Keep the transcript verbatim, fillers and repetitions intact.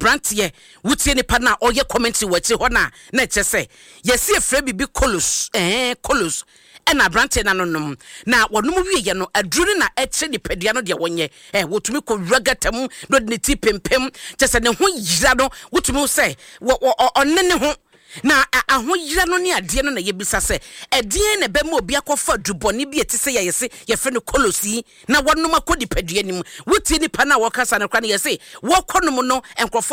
abrantie wutie nipa na oye commentary wachi ho na na che se yesi efre bibi kolos eh kolos ena abrantie na nonom na wonum wiye no aduru na eche nipadua no de wonye eh wotumi ko ragatam no de ti pempem che se ne ho yira no wotumi se onene ho na ahoyira no ne ade no na yebisa se edien na be ma obi akofa duboni bi etise ye yese ye fe no kolosi na wonnom akodi padua nim wuti nipa na wokasa na kwa na yese wokonom no enkrofo